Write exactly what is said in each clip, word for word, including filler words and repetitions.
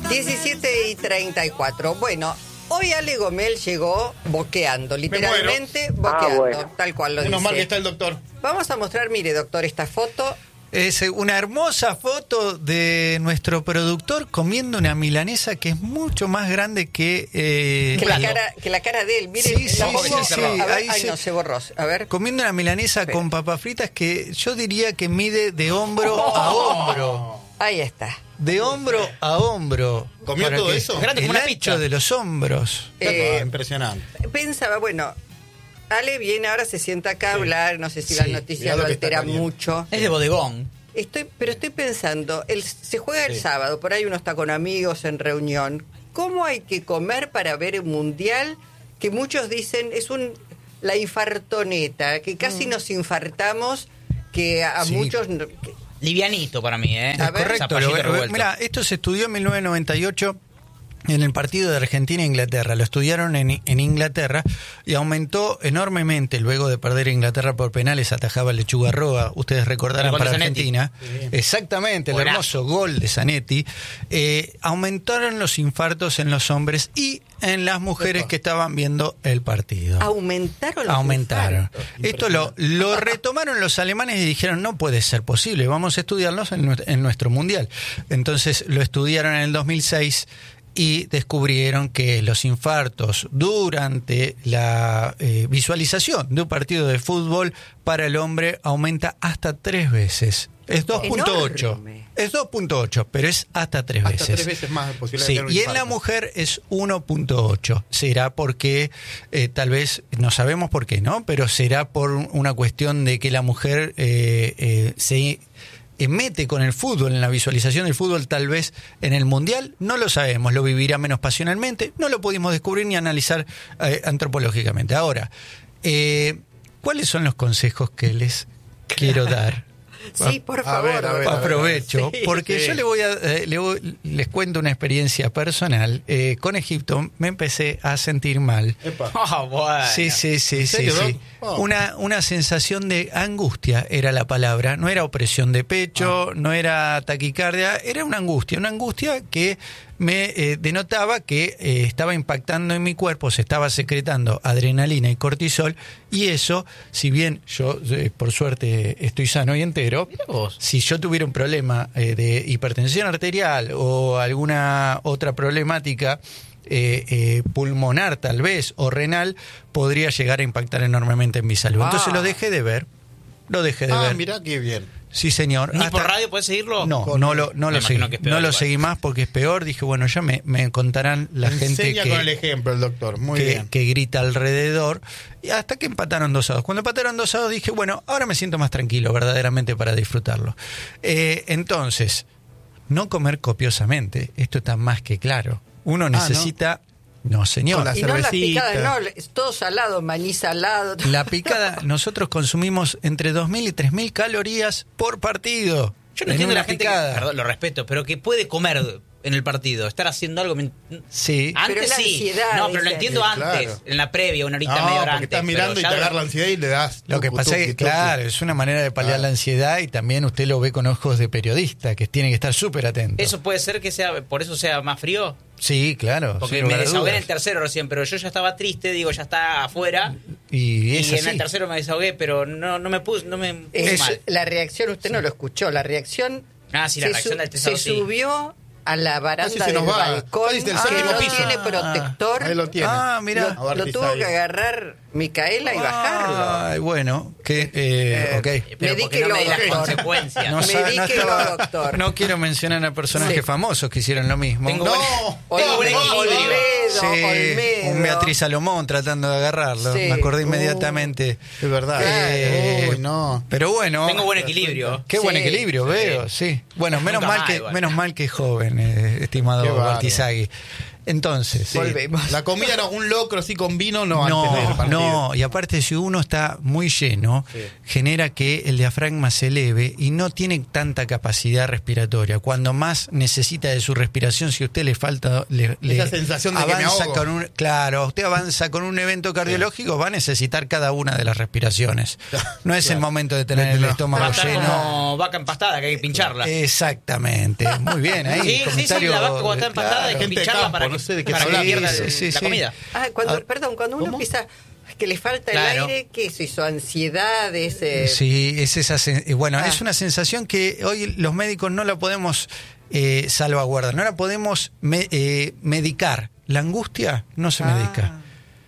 diecisiete y treinta y cuatro. Bueno, hoy Ale Gomel llegó boqueando, literalmente boqueando, Ah, bueno. tal cual lo Menos dice. mal que está el doctor. Vamos a mostrar, mire, doctor, esta foto. Es una hermosa foto de nuestro productor comiendo una milanesa que es mucho más grande que... Eh, Que la, el- cara, que la cara de él, mire. Sí, sí, la pongo- sí, sí, a ver, ahí ay, se- no, se borró. A ver. Comiendo una milanesa Espera. con papas fritas que yo diría que mide de hombro a hombro. Ahí está. De hombro a hombro. ¿Comió Para todo que eso? Grande como el una ancho pizza. de los hombros. Eh, Ah, impresionante. Pensaba, bueno, Ale viene ahora, se sienta acá a hablar, no sé si las Sí, noticias mirá lo lo que está alteran caliente. mucho. Es de bodegón. Estoy, pero estoy pensando, el, se juega el Sí. sábado, por ahí uno está con amigos en reunión. ¿Cómo hay que comer para ver un mundial? Que muchos dicen es un la infartoneta, que casi nos infartamos, que a Sí. muchos no- que- Livianito para mí, ¿eh? A ver. Correcto. Zapallito Lo- revuelto. mira, esto se estudió en mil novecientos noventa y ocho en el partido de Argentina e Inglaterra. Lo estudiaron en, en Inglaterra y aumentó enormemente luego de perder a Inglaterra por penales. Atajaba Lechuga Roa, ustedes recordarán, El gol de para Zanetti. Argentina. Exactamente, el Golazo. hermoso gol de Zanetti. Eh, aumentaron los infartos en los hombres y en las mujeres que estaban viendo el partido. aumentaron los Aumentaron. infartos. Esto lo, lo retomaron los alemanes y dijeron, no puede ser posible, vamos a estudiarlos en, nuestro- en nuestro mundial. Entonces lo estudiaron en el dos mil seis y descubrieron que los infartos durante la eh, visualización de un partido de fútbol para el hombre aumenta hasta tres veces. Es dos punto ocho. Enorme. Es dos punto ocho, pero es hasta tres Hasta veces. tres veces más posible de Sí, tener un y en la infarto. mujer es uno punto ocho. Será porque, eh, tal vez, no sabemos por qué, ¿no? Pero será por una cuestión de que la mujer eh, eh, se eh, mete con el fútbol, en la visualización del fútbol, tal vez en el mundial. No lo sabemos, lo vivirá menos pasionalmente. No lo pudimos descubrir ni analizar eh, antropológicamente. Ahora, eh, ¿cuáles son los consejos que les quiero dar? Sí, por A favor. ver, a ver, doctor. Aprovecho, Sí, porque sí. yo le voy a, eh, le voy- les cuento una experiencia personal. Eh, con Egipto me empecé a sentir mal. Epa. Ah, bueno. Sí, sí, sí, sí, serio, sí. Doc? Oh. Una, una sensación de angustia era la palabra. No era opresión de pecho, no era taquicardia, era una angustia. Una angustia que me eh, denotaba que eh, estaba impactando en mi cuerpo, se estaba secretando adrenalina y cortisol. Y eso, si bien yo, eh, por suerte, estoy sano y entero, Mirá vos. si yo tuviera un problema eh, de hipertensión arterial o alguna otra problemática eh, eh, pulmonar tal vez o renal, podría llegar a impactar enormemente en mi salud. Ah. Entonces lo dejé de ver, lo dejé de Ah, ver. mirá qué bien. Sí, señor. ¿Ni Hasta- por radio puedes seguirlo? No, Con- no lo, no Me lo imagino seguí. que es peor No lo igual. seguí más porque es peor. Dije, bueno, ya me, me contarán la gente Enseña que... con el ejemplo el doctor. Muy que, bien. que grita alrededor, y hasta que empataron dos a dos. Cuando empataron dos a dos dije, bueno, ahora me siento más tranquilo verdaderamente para disfrutarlo. Eh, entonces, no comer copiosamente, esto está más que claro. Uno ¿no? necesita... No, señor. Con la Y no las cervecita. picadas, no, es todo salado, maní salado. La picada, nosotros consumimos entre dos mil y tres mil calorías por partido. Yo no en entiendo una la gente que, picada. perdón, lo respeto, pero que puede comer en el partido, estar haciendo algo. men- Sí. Antes Pero es la sí. ansiedad, No, pero lo dice. entiendo Sí, antes, claro. en la previa, una horita, No, media hora porque antes. estás mirando pero y ya te lo- agarra la ansiedad y le das. Lo que tucu, pasa es tuqui, que, claro, tuqui. es una manera de paliar Ah. la ansiedad y también usted lo ve con ojos de periodista, que tiene que estar súper atento. Eso puede ser que sea, por eso sea más frío. Sí, claro. Porque sin me lugar a desahogué en dudas. el tercero recién, pero yo ya estaba triste, digo, ya está afuera. Y Y, es en así. el tercero me desahogué, pero no, no me puse, no me puse Es- mal. la reacción, usted no lo escuchó, la reacción... Ah, sí, la se reacción su- del testado, Se sí. subió a la baranda Casi se del nos va. balcón, Casi del que séptimo no piso. tiene protector. Ahí lo tiene. Ah, mira. Lo, lo tuvo que agarrar Micaela y bajarlo. Ay, bueno, que, eh, Eh, ok. Pero Me porque no di me que di las lo- consecuencias. No, Me sa- no díquelo, estaba- doctor. no quiero mencionar a personajes Sí. famosos que hicieron lo mismo. Tengo No, buen- tengo buen no, equilibrio. Olmedo, Sí, Olmedo. un Beatriz Salomón tratando de agarrarlo. Sí. Me acordé Uh, inmediatamente. Es verdad. Eh, Uy, no. Pero bueno. Tengo buen equilibrio. Qué buen Sí, equilibrio, sí. veo, sí. Bueno, menos Nunca mal más, que igual. menos mal que es joven, eh, estimado Qué bárbaro. Bartizagui. Entonces, Sí. Volvemos. La comida no, un locro así con vino no, antes del no, partido. no, y aparte si uno está muy lleno, Sí. genera que el diafragma se eleve y no tiene tanta capacidad respiratoria. Cuando más necesita de su respiración, si a usted le falta, le, le Esa sensación de que me avanza ahogo. con un, claro, usted avanza con un evento cardiológico, va a necesitar cada una de las respiraciones. No es el Claro. momento de tener el No. Va estómago a estar lleno. como vaca empastada, que hay que pincharla. Exactamente, muy bien ahí. Sí, sí, sí, comentario, la vaca cuando está empastada hay que Gente de pincharla campo, para no que, sé de qué para se que habla. pierda Sí, el- sí, la sí. comida. Ah, cuando, Ah, perdón, cuando uno ¿cómo? empieza que le falta Claro. el aire, ¿qué es eso? Ansiedad, ese... Sí, es esa sen- eh, bueno, Ah. es una sensación que hoy los médicos no la podemos eh, salvaguardar, no la podemos me- eh, medicar. La angustia no se Ah. medica.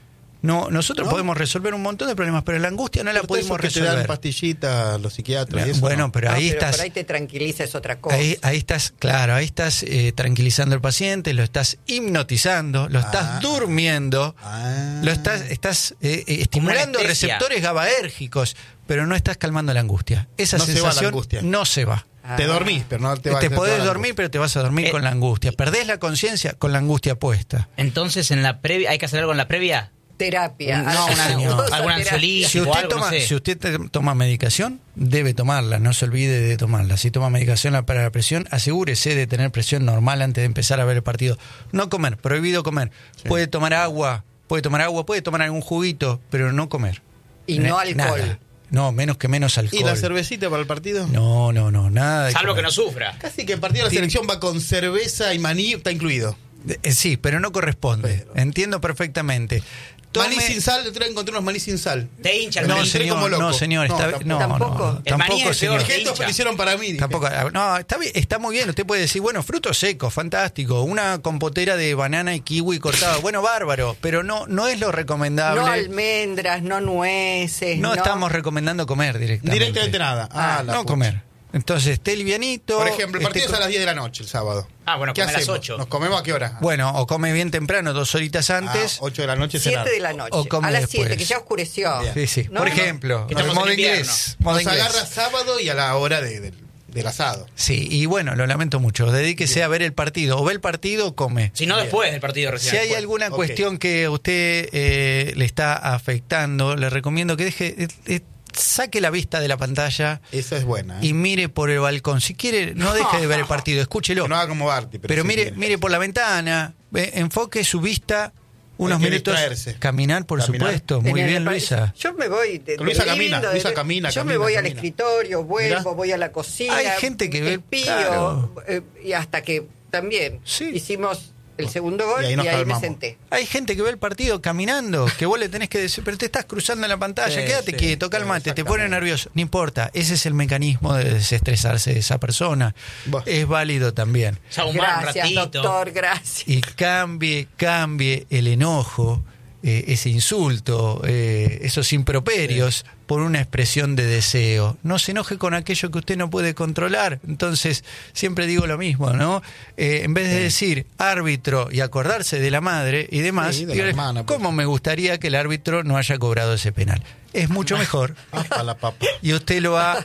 No, nosotros ¿No? podemos resolver un montón de problemas, pero la angustia no la Pero todo eso podemos que te dan resolver. pastillitas los psiquiatras y eso, Bueno, ¿no? pero No, ahí pero estás. por ahí te tranquiliza, es otra cosa. Ahí, ahí estás, claro, ahí estás eh, tranquilizando al paciente, lo estás hipnotizando, lo estás Ah. durmiendo, Ah. lo estás, estás eh, eh, Como estimulando anestesia. receptores GABAérgicos, pero no estás calmando la angustia. Esa No se va la sensación angustia. no se va. Ah. Te dormís, pero no te vas Te a podés dormir, pero te vas a dormir Eh, con la angustia. Perdés la conciencia con la angustia puesta. Entonces, en la previa, ¿hay que hacer algo en la previa? Terapia. No, una- señor. alguna terapia. ansiolítica. Si o usted, algo, no toma, sé. si usted te- toma medicación, debe tomarla, no se olvide de tomarla. Si toma medicación para la presión, asegúrese de tener presión normal antes de empezar a ver el partido. No comer, prohibido comer. Puede tomar agua, puede tomar agua, puede tomar algún juguito, pero no comer. Y no Na- alcohol. nada. No, menos que menos alcohol. ¿Y la cervecita para el partido? No, no, no, nada. de Salvo que comer. no sufra. Casi que el partido de la Tiene- selección va con cerveza y maní, está incluido. Eh, Sí, pero no corresponde. Pero- Entiendo perfectamente. Tome- Maní sin sal, el otro día encontré unos maní sin sal. Te hincha el No, maní. entré señor, como loco. no, señor, No, está, tampoco. no, Tampoco. no, El maní tampoco, es peor señor. que- Gestos que le hicieron para mí. dije. Tampoco, no, está, bien, está muy bien. Usted puede decir, bueno, frutos secos, fantástico. Una compotera de banana y kiwi cortada, bueno, bárbaro. Pero no, no es lo recomendable. No almendras, no nueces. No estamos recomendando comer directamente. Directamente nada. Ah, Ah, la No pucha. comer. Entonces, esté livianito. Por ejemplo, el partido esté es a las diez de la noche el sábado. Ah, bueno, ¿Qué come a las hacemos? ocho. ¿Nos comemos a qué hora? Bueno, o come bien temprano, dos horitas antes. Ah, ocho de la noche cenar. siete de la noche. O come A las después. siete, que ya oscureció. Bien. Sí, sí. No, Por no. ejemplo, Que estamos modo en invierno. inglés. Modo Nos inglés. agarra sábado y a la hora de- de- del asado. Sí, y bueno, lo lamento mucho. Dedíquese a ver el partido. O ve el partido o come. Si no, después del partido recién. Si hay después. alguna Ok. cuestión que a usted eh, le está afectando, le recomiendo que deje, eh, eh, saque la vista de la pantalla Esa es buena. ¿eh? y mire por el balcón. Si quiere, no deje de ver el partido, escúchelo. Que no haga como Barty. Pero, Pero sí mire, quiere. mire por la ventana, eh, enfoque su vista unos Hay que minutos. distraerse. Caminar, por Caminar. supuesto. Muy En el bien, pa- Luisa. Yo me voy. De, Con Luisa de camina, lindo, Luisa de- camina, Yo me camina, voy al camina. escritorio, vuelvo, Mirá. voy a la cocina. Hay gente que ve- espío, claro. eh, y hasta que también Sí. hicimos el segundo gol Y y ahí ahí, nos me calmamos. senté. Hay gente que ve el partido caminando, que vos le tenés que decir, pero te estás cruzando en la pantalla, Sí, quédate sí, quieto, sí, calmate, te pone exactamente. nervioso. No importa, ese es el mecanismo de desestresarse de esa persona. Buah. Es válido también. Ya un bar, un Gracias, ratito. doctor, gracias. Y cambie, cambie el enojo, eh, ese insulto, eh, esos improperios, por una expresión de deseo. No se enoje con aquello que usted no puede controlar. Entonces, siempre digo lo mismo, ¿no? Eh, en vez de decir árbitro y acordarse de la madre y demás, Sí, de la dígale, hermana, pues. ¿cómo me gustaría que el árbitro no haya cobrado ese penal? Es mucho mejor. Apa la papa. Y usted lo va,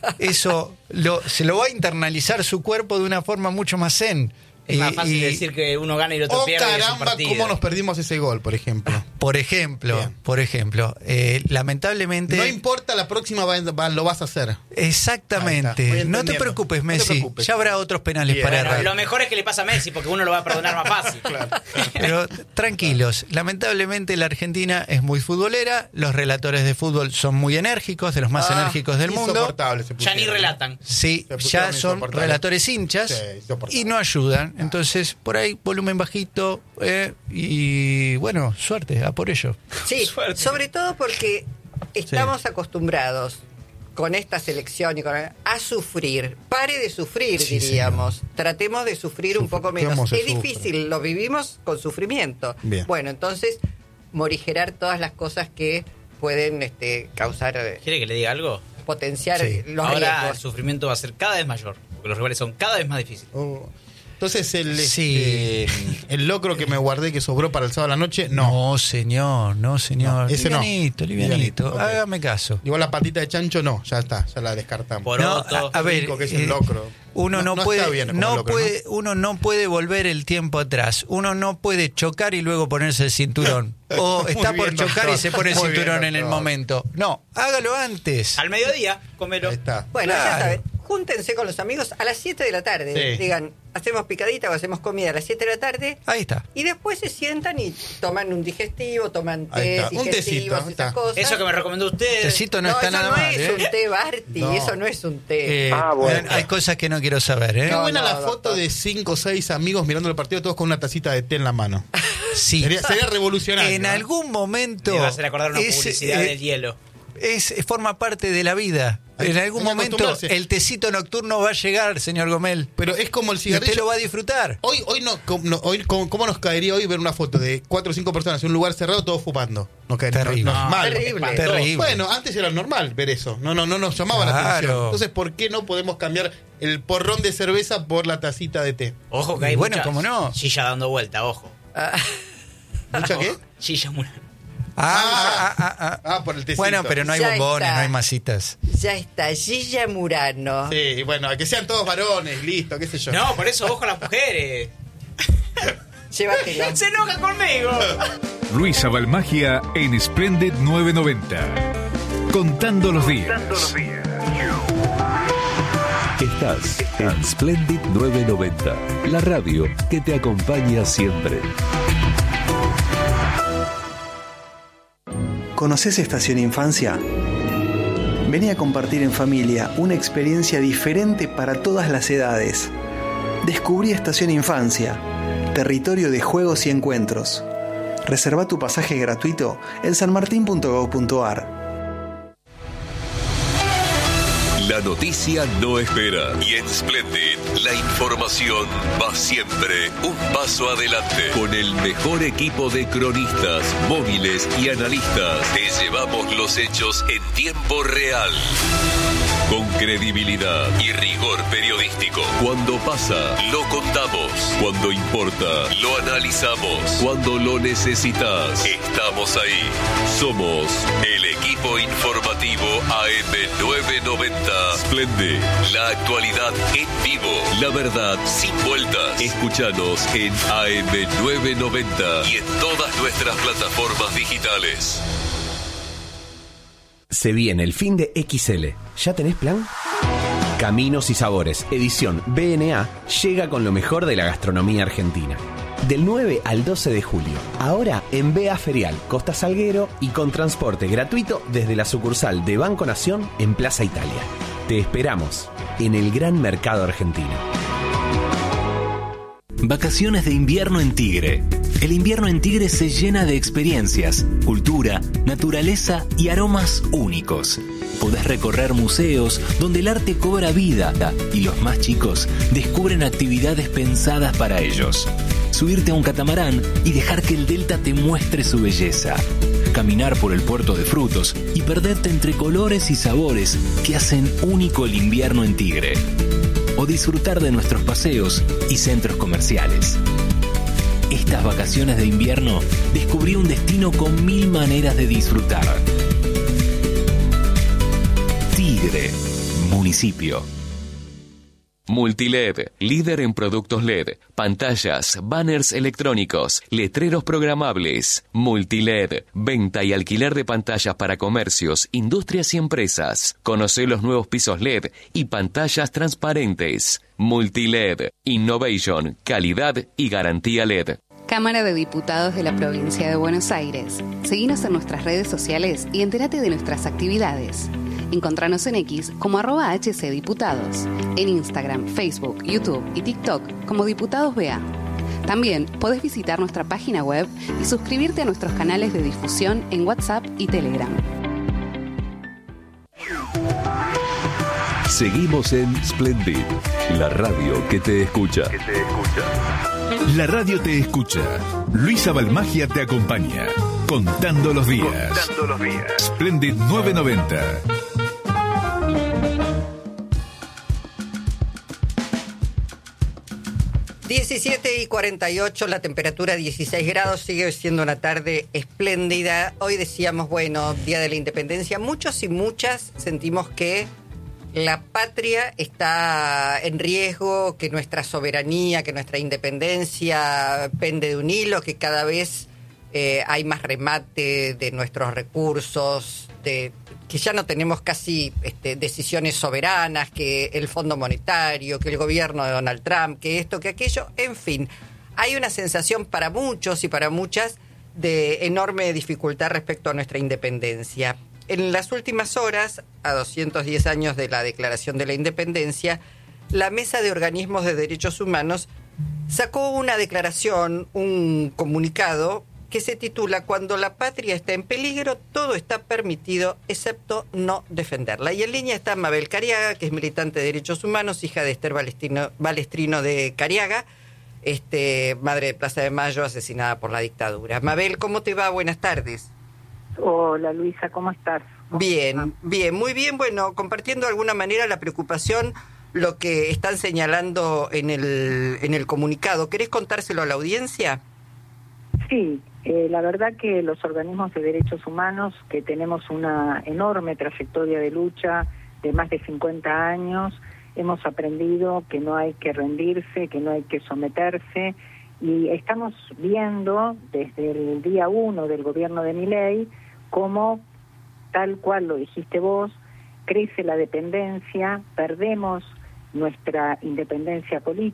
eso, lo, se lo va a internalizar su cuerpo de una forma mucho más zen. Es Y- más fácil y- decir que uno gana y el otro Oh, pierde. y es un caramba, partido. cómo nos perdimos ese gol, por ejemplo. Por ejemplo, Bien. por ejemplo, eh, lamentablemente. No importa, la próxima va- va- lo vas a hacer. Ahí está, Exactamente. voy No te entendiendo. preocupes, No te Messi. preocupes. Ya habrá otros penales Bien. para Bueno, errar. lo mejor es que le pasa a Messi porque uno lo va a perdonar más fácil. Pero tranquilos, lamentablemente la Argentina es muy futbolera, los relatores de fútbol son muy enérgicos, de los más Ah, enérgicos del mundo. insoportable se Ya pusieron. ni relatan. Sí, Se pusieron ya son insoportables. relatores hinchas Sí, insoportables. y no ayudan. Entonces, por ahí, volumen bajito eh, y bueno, suerte, a por ello. Sí, Suerte. sobre todo porque estamos acostumbrados con esta selección y con a sufrir. Pare de sufrir, Sí, diríamos. Tratemos de sufrir un Sufre- poco ¿cómo menos. se Es sufre? difícil, lo vivimos con sufrimiento. Bien. Bueno, entonces morigerar todas las cosas que pueden este, causar, eh, ¿Quiere que le diga algo? potenciar Sí. los Ahora el riesgos. sufrimiento va a ser cada vez mayor, porque los rivales son cada vez más difíciles. Oh. Entonces el, Sí. este, el locro que me guardé que sobró para el sábado a la noche, no. No, señor, no, señor. No, ese no. livianito, livianito. Livianito, ok. Hágame caso. Igual la patita de chancho no, ya está, ya la descartamos. Por No, otro. a, a ver, rico que es eh, el locro. Uno no, No- no puede, está bien como no locro, puede, uno no puede volver el tiempo atrás. Uno no puede chocar y luego ponerse el cinturón. O Muy está por bien, chocar doctor. y se pone el Muy bien, cinturón en el doctor. momento. No, hágalo antes. Al mediodía, comelo. Ahí está. Bueno, ya Claro. saben, júntense con los amigos a las siete de la tarde. Sí. Digan, hacemos picadita o hacemos comida a las siete de la tarde. Ahí está. Y después se sientan y toman un digestivo, toman Ahí té, está. Un tecito, digestivos, ahí esas está. cosas. Eso que me recomendó usted. Tecito no, No, está eso nada no mal, es ¿eh? un té, Barty, No. eso no es un té. Eh, Ah, bueno. Hay cosas que no quiero saber, ¿eh? Qué No, buena no, la doctor. foto de cinco o seis amigos mirando el partido todos con una tacita de té en la mano. Sí. Sería, sería revolucionario. En ¿eh? algún momento. Me va a hacer acordar una es, publicidad eh, del hielo. es- forma parte de la vida. Hay- En algún hay que momento acostumbrarse. el tecito nocturno va a llegar, señor Gomel. Pero es como el Y usted cigarrillo. lo va a disfrutar. Hoy, hoy no, com- no, hoy ¿cómo, cómo nos caería hoy ver una foto de cuatro o cinco personas en un lugar cerrado todos fumando? Nos caería, Terrible. no- normal. Terrible. Terrible. Bueno, antes era normal ver eso. No, no, no nos llamaba la Claro. atención. Entonces, ¿por qué no podemos cambiar el porrón de cerveza por la tacita de té? Ojo que Y hay bueno, mucha ¿cómo no? Silla dando vuelta, ojo. ¿Mucha qué? Silla muy... Ah, ah, ah, ah. Ah, por el tecito. Bueno, pero no hay Ya bombones, está. no hay masitas. Ya está, Gilla Murano. Sí, y bueno, que sean todos varones, listo, qué sé yo. No, por eso ojo a las mujeres. Llévatelo. Se enoja conmigo. Luisa Balmagia en Splendid nueve noventa. Contando los días. Estás en Splendid nueve noventa, la radio que te acompaña siempre. ¿Conoces Estación Infancia? Vení a compartir en familia una experiencia diferente para todas las edades. Descubrí Estación Infancia, territorio de juegos y encuentros. Reserva tu pasaje gratuito en sanmartin punto gob punto ar. La noticia no espera y en Splendid la información va siempre un paso adelante. Con el mejor equipo de cronistas, móviles y analistas, te llevamos los hechos en tiempo real. Con credibilidad y rigor periodístico. Cuando pasa, lo contamos. Cuando importa, lo analizamos. Cuando lo necesitas, estamos ahí. Somos el equipo informativo A M nueve noventa. Splendid, la actualidad en vivo. La verdad sin vueltas. Escúchanos en A M nueve noventa y en todas nuestras plataformas digitales. Se viene el fin de X L. ¿Ya tenés plan? Caminos y Sabores, edición B N A, llega con lo mejor de la gastronomía argentina. Del nueve al doce de julio. Ahora en B A Ferial, Costa Salguero y con transporte gratuito desde la sucursal de Banco Nación en Plaza Italia. Te esperamos en el gran mercado argentino. Vacaciones de invierno en Tigre. El invierno en Tigre se llena de experiencias, cultura, naturaleza y aromas únicos. Podés recorrer museos donde el arte cobra vida y los más chicos descubren actividades pensadas para ellos. Subirte a un catamarán y dejar que el delta te muestre su belleza. Caminar por el puerto de frutos y perderte entre colores y sabores que hacen único el invierno en Tigre. O disfrutar de nuestros paseos y centros comerciales. Estas vacaciones de invierno descubrí un destino con mil maneras de disfrutar. Tigre, municipio. Multiled, líder en productos L E D, pantallas, banners electrónicos, letreros programables. Multiled, venta y alquiler de pantallas para comercios, industrias y empresas. Conoce los nuevos pisos L E D y pantallas transparentes. Multiled, innovation, calidad y garantía L E D. Cámara de Diputados de la Provincia de Buenos Aires. Seguinos en nuestras redes sociales y entérate de nuestras actividades. Encontranos en X como arroba hcdiputados, en Instagram, Facebook, YouTube y TikTok como Diputados B A. También podés visitar nuestra página web y suscribirte a nuestros canales de difusión en WhatsApp y Telegram. Seguimos en Splendid, la radio que te escucha. Que te escucha. La radio te escucha. Luisa Balmagia te acompaña. Contando los días. Contando los días. Splendid nueve noventa. diecisiete y cuarenta y ocho, la temperatura dieciséis grados, sigue siendo una tarde espléndida. Hoy decíamos, bueno, Día de la Independencia. Muchos y muchas sentimos que la patria está en riesgo, que nuestra soberanía, que nuestra independencia pende de un hilo, que cada vez eh, hay más remate de nuestros recursos, de que ya no tenemos casi este, decisiones soberanas, que el Fondo Monetario, que el gobierno de Donald Trump, que esto, que aquello, en fin. Hay una sensación para muchos y para muchas de enorme dificultad respecto a nuestra independencia. En las últimas horas, a doscientos diez años de la Declaración de la Independencia, la Mesa de Organismos de Derechos Humanos sacó una declaración, un comunicado, que se titula «Cuando la patria está en peligro, todo está permitido, excepto no defenderla». Y en línea está Mabel Cariaga, que es militante de derechos humanos, hija de Esther Balestrino, Balestrino de Cariaga, este, madre de Plaza de Mayo, asesinada por la dictadura. Mabel, ¿cómo te va? Buenas tardes. Hola Luisa, ¿cómo estás? ¿Cómo bien, estás? bien, muy bien. Bueno, compartiendo de alguna manera la preocupación, lo que están señalando en el, en el comunicado. ¿Querés contárselo a la audiencia? Sí, eh, la verdad que los organismos de derechos humanos, que tenemos una enorme trayectoria de lucha de más de cincuenta años, hemos aprendido que no hay que rendirse, que no hay que someterse, y estamos viendo desde el día uno del gobierno de Milei cómo, tal cual lo dijiste vos, crece la dependencia, perdemos nuestra independencia política.